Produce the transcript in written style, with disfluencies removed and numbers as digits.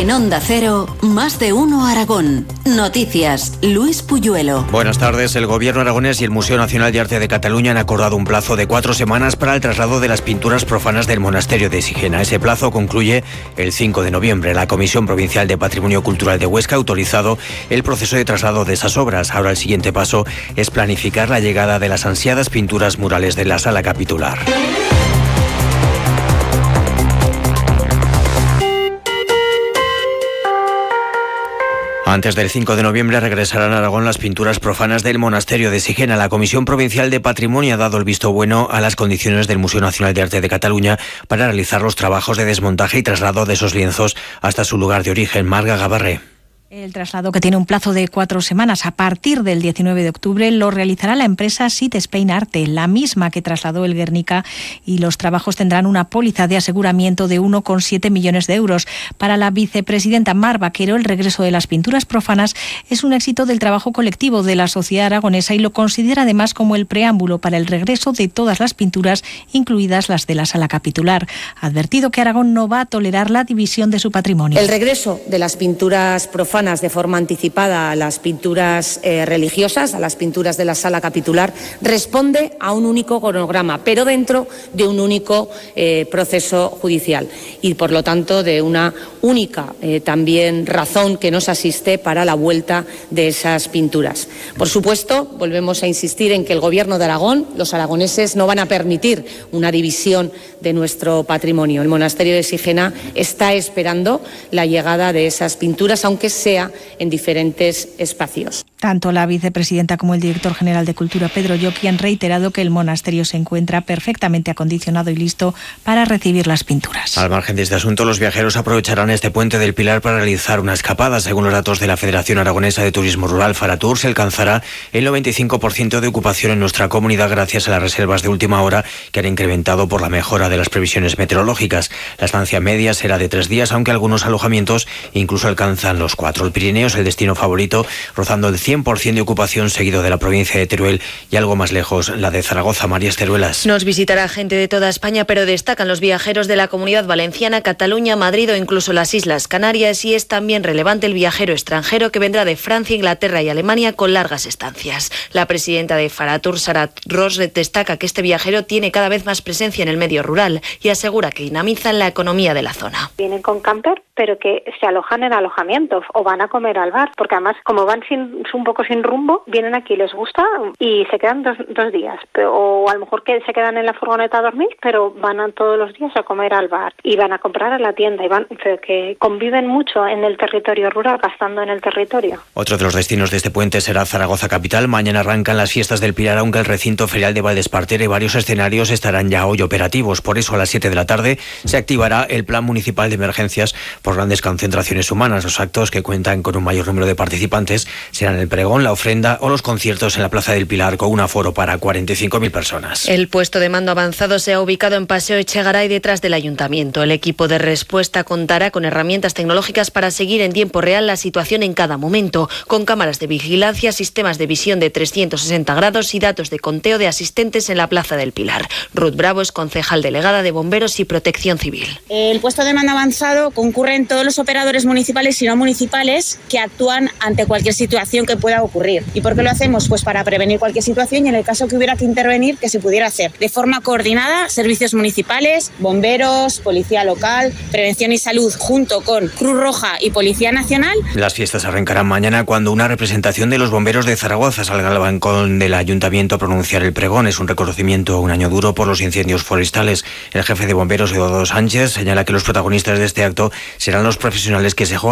En Onda Cero, Más de Uno Aragón. Noticias, Luis Puyuelo. Buenas tardes. El Gobierno aragonés y el Museo Nacional de Arte de Cataluña han acordado un plazo de 4 semanas para el traslado de las pinturas profanas del monasterio de Sigena. Ese plazo concluye el 5 de noviembre. La Comisión Provincial de Patrimonio Cultural de Huesca ha autorizado el proceso de traslado de esas obras. Ahora el siguiente paso es planificar la llegada de las ansiadas pinturas murales de la sala capitular. Antes del 5 de noviembre regresarán a Aragón las pinturas profanas del monasterio de Sigena. La Comisión Provincial de Patrimonio ha dado el visto bueno a las condiciones del Museo Nacional de Arte de Cataluña para realizar los trabajos de desmontaje y traslado de esos lienzos hasta su lugar de origen. Marga Gabarré. El traslado, que tiene un plazo de 4 semanas a partir del 19 de octubre, lo realizará la empresa Sit Spain Arte, la misma que trasladó el Guernica, y los trabajos tendrán una póliza de aseguramiento de 1,7 millones de euros. Para la vicepresidenta Mar Vaquero, el regreso de las pinturas profanas es un éxito del trabajo colectivo de la sociedad aragonesa y lo considera además como el preámbulo para el regreso de todas las pinturas, incluidas las de la sala capitular. Ha advertido que Aragón no va a tolerar la división de su patrimonio. El regreso de las pinturas profanas de forma anticipada a las pinturas religiosas, a las pinturas de la sala capitular, responde a un único cronograma, pero dentro de un único proceso judicial y, por lo tanto, de una única también razón que nos asiste para la vuelta de esas pinturas. Por supuesto, volvemos a insistir en que el Gobierno de Aragón, los aragoneses, no van a permitir una división de nuestro patrimonio. El monasterio de Sigena está esperando la llegada de esas pinturas, aunque sea en diferentes espacios. Tanto la vicepresidenta como el director general de Cultura, Pedro Lloqui, han reiterado que el monasterio se encuentra perfectamente acondicionado y listo para recibir las pinturas. Al margen de este asunto, los viajeros aprovecharán este puente del Pilar para realizar una escapada. Según los datos de la Federación Aragonesa de Turismo Rural, Faratur, se alcanzará el 95% de ocupación en nuestra comunidad gracias a las reservas de última hora que han incrementado por la mejora de las previsiones meteorológicas. La estancia media será de 3 días, aunque algunos alojamientos incluso alcanzan los 4. El Pirineo es el destino favorito, rozando el 100% de ocupación, seguido de la provincia de Teruel y algo más lejos la de Zaragoza. María Esteruelas. Nos visitará gente de toda España, pero destacan los viajeros de la Comunidad Valenciana, Cataluña, Madrid o incluso las Islas Canarias, y es también relevante el viajero extranjero que vendrá de Francia, Inglaterra y Alemania con largas estancias. La presidenta de Faratur, Sara Ross, destaca que este viajero tiene cada vez más presencia en el medio rural y asegura que dinamizan la economía de la zona. Vienen con camper, pero que se alojan en alojamientos o van a comer al bar, porque además, como van un poco sin rumbo, vienen aquí, les gusta y se quedan dos días, o a lo mejor que se quedan en la furgoneta a dormir, pero van todos los días a comer al bar y van a comprar a la tienda, y que conviven mucho en el territorio rural, gastando en el territorio. Otro de los destinos de este puente será Zaragoza capital. Mañana arrancan las fiestas del Pilar, aunque el recinto ferial de Valdespartera y varios escenarios estarán ya hoy operativos. Por eso a las 7 de la tarde se activará el Plan Municipal de Emergencias por grandes concentraciones humanas. Los actos, que cuentan con un mayor número de participantes, serán el pregón, la ofrenda o los conciertos en la Plaza del Pilar, con un aforo para 45.000 personas. El puesto de mando avanzado se ha ubicado en Paseo Echegaray, detrás del Ayuntamiento. El equipo de respuesta contará con herramientas tecnológicas para seguir en tiempo real la situación en cada momento, con cámaras de vigilancia, sistemas de visión de 360 grados y datos de conteo de asistentes en la Plaza del Pilar. Ruth Bravo es concejal delegada de Bomberos y Protección Civil. El puesto de mando avanzado concurren todos los operadores municipales y no municipales que actúan ante cualquier situación que pueda ocurrir. ¿Y por qué lo hacemos? Pues para prevenir cualquier situación y, en el caso que hubiera que intervenir, que se pudiera hacer de forma coordinada, servicios municipales, bomberos, policía local, prevención y salud, junto con Cruz Roja y Policía Nacional. Las fiestas arrancarán mañana cuando una representación de los bomberos de Zaragoza salga al balcón del Ayuntamiento a pronunciar el pregón. Es un reconocimiento a un año duro por los incendios forestales. El jefe de bomberos, Eduardo Sánchez, señala que los protagonistas de este acto serán los profesionales que se juegan